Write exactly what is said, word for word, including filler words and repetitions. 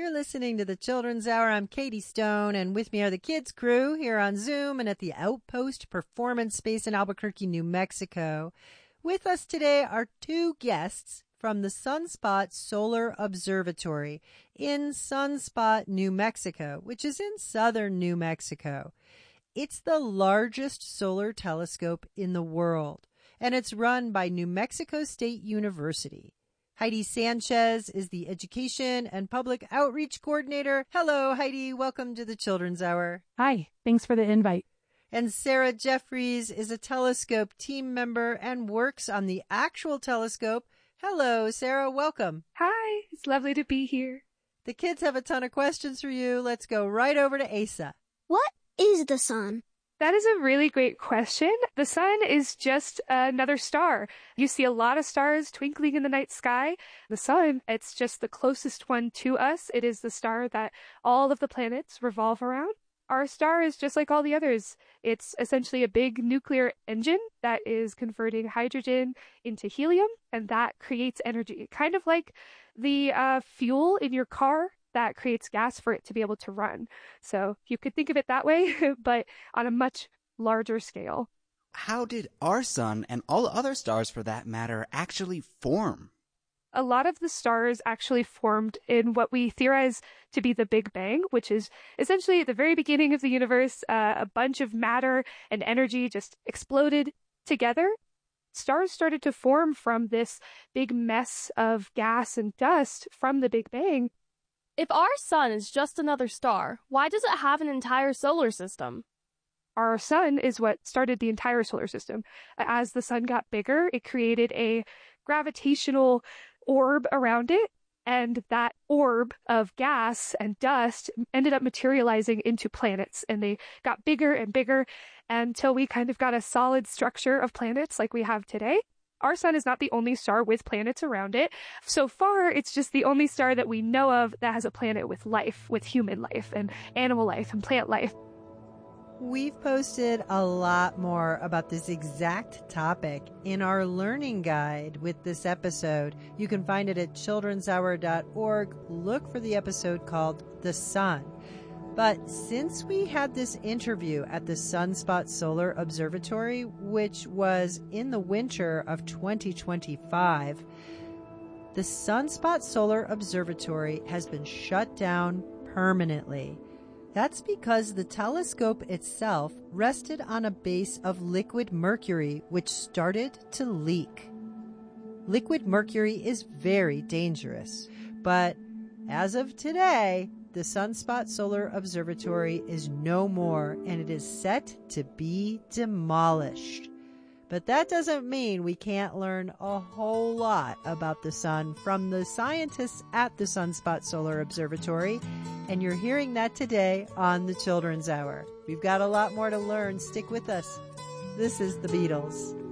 You're listening to the Children's Hour. I'm Katie Stone, and with me are the kids' crew here on Zoom and at the Outpost Performance Space in Albuquerque, New Mexico. With us today are two guests from the Sunspot Solar Observatory in Sunspot, New Mexico, which is in southern New Mexico. It's the largest solar telescope in the world, and it's run by New Mexico State University. Heidi Sanchez is the Education and Public Outreach Coordinator. Hello, Heidi. Welcome to the Children's Hour. Hi. Thanks for the invite. And Sarah Jeffries is a telescope team member and works on the actual telescope. Hello, Sarah. Welcome. Hi. It's lovely to be here. The kids have a ton of questions for you. Let's go right over to Asa. What is the sun? That is a really great question. The sun is just another star. You see a lot of stars twinkling in the night sky. The sun, it's just the closest one to us. It is the star that all of the planets revolve around. Our star is just like all the others. It's essentially a big nuclear engine that is converting hydrogen into helium, and that creates energy, kind of like the uh, fuel in your car that creates gas for it to be able to run. So you could think of it that way, but on a much larger scale. How did our sun, and all other stars for that matter, actually form? A lot of the stars actually formed in what we theorize to be the Big Bang, which is essentially at the very beginning of the universe, uh, a bunch of matter and energy just exploded together. Stars started to form from this big mess of gas and dust from the Big Bang. If our sun is just another star, why does it have an entire solar system? Our sun is what started the entire solar system. As the sun got bigger, it created a gravitational orb around it, and that orb of gas and dust ended up materializing into planets, and they got bigger and bigger until we kind of got a solid structure of planets like we have today. Our sun is not the only star with planets around it. So far, it's just the only star that we know of that has a planet with life, with human life and animal life and plant life. We've posted a lot more about this exact topic in our learning guide with this episode. You can find it at children's hour dot org. Look for the episode called The Sun. But since we had this interview at the Sunspot Solar Observatory, which was in the winter of twenty twenty-five, the Sunspot Solar Observatory has been shut down permanently. That's because the telescope itself rested on a base of liquid mercury, which started to leak. Liquid mercury is very dangerous, but as of today, the Sunspot Solar Observatory is no more, and it is set to be demolished. But that doesn't mean we can't learn a whole lot about the sun from the scientists at the Sunspot Solar Observatory, and you're hearing that today on the Children's Hour. We've got a lot more to learn. Stick with us. This is the Beatles.